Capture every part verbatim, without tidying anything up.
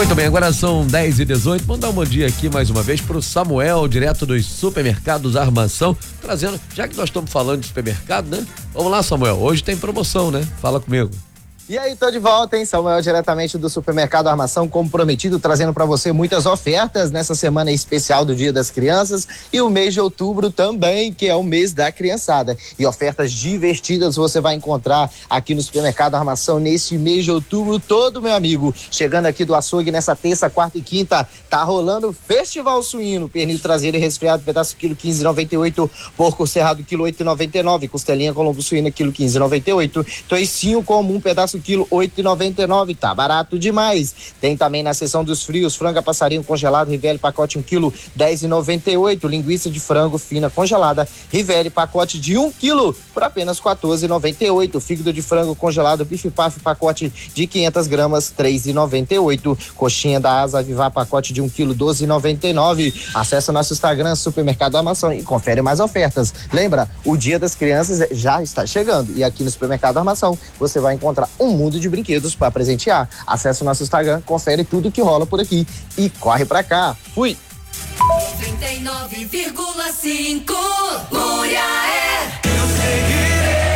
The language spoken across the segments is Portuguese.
Muito bem, agora são dez e dezoito. Vamos dar um bom dia aqui mais uma vez pro Samuel, direto dos supermercados Armação, trazendo, já que nós estamos falando de supermercado, né? Vamos lá, Samuel, hoje tem promoção, né? Fala comigo. E aí, tô de volta, hein? Samuel, diretamente do Supermercado Armação, como prometido, trazendo para você muitas ofertas nessa semana especial do Dia das Crianças e o mês de outubro também, que é o mês da criançada. E ofertas divertidas você vai encontrar aqui no Supermercado Armação nesse mês de outubro todo, meu amigo. Chegando aqui do açougue nessa terça, quarta e quinta, tá rolando Festival Suíno, pernil traseiro e resfriado, pedaço quilo quinze e noventa e oito, porco cerrado quilo oito e noventa e nove, costelinha colombo suína quilo quinze e noventa e oito, toicinho comum, pedaço quilo oito e noventa e nove, tá barato demais. Tem também na seção dos frios, franga passarinho congelado, Rivelli, pacote um quilo, dez e noventa e oito, linguiça de frango fina congelada, Rivelli, pacote de um quilo, por apenas quatorze e noventa e oito, fígado de frango congelado, bife paf, pacote de quinhentas gramas, três e noventa e oito, coxinha da Asa Avivar, pacote de um quilo, doze e noventa e nove. Acesse nosso Instagram, Supermercado Armação, e confere mais ofertas. Lembra, o Dia das Crianças já está chegando e aqui no Supermercado Armação você vai encontrar um mundo de brinquedos para presentear. Acesse o nosso Instagram, confere tudo que rola por aqui e corre pra cá. Fui! noventa e nove vírgula cinco Muriaé. Eu seguirei.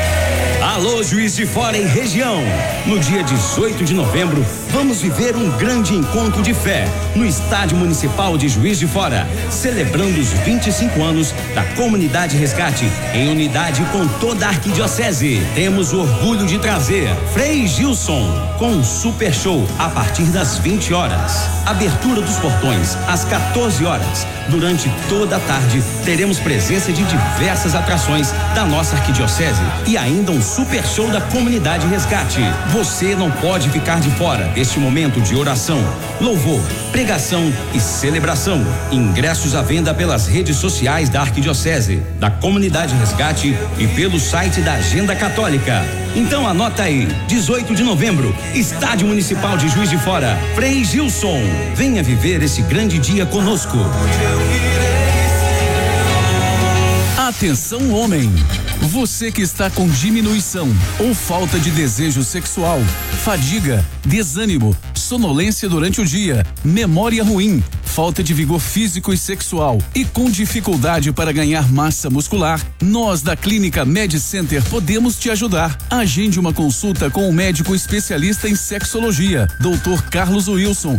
Alô, Juiz de Fora e região. No dia dezoito de novembro, vamos viver um grande encontro de fé no Estádio Municipal de Juiz de Fora, celebrando os vinte e cinco anos da Comunidade Resgate, em unidade com toda a arquidiocese. Temos o orgulho de trazer Frei Gilson com um super show a partir das vinte horas. Abertura dos portões às quatorze horas. Durante toda a tarde, teremos presença de diversas atrações da nossa arquidiocese e ainda um super show da Comunidade Resgate. Você não pode ficar de fora deste momento de oração, louvor, pregação e celebração. Ingressos à venda pelas redes sociais da Arquidiocese, da Comunidade Resgate e pelo site da Agenda Católica. Então anota aí, dezoito de novembro, Estádio Municipal de Juiz de Fora, Frei Gilson. Venha viver esse grande dia conosco. Atenção, homem! Você que está com diminuição ou falta de desejo sexual, fadiga, desânimo, sonolência durante o dia, memória ruim, falta de vigor físico e sexual e com dificuldade para ganhar massa muscular, nós da Clínica Med Center podemos te ajudar. Agende uma consulta com o médico especialista em sexologia, doutor Carlos Wilson,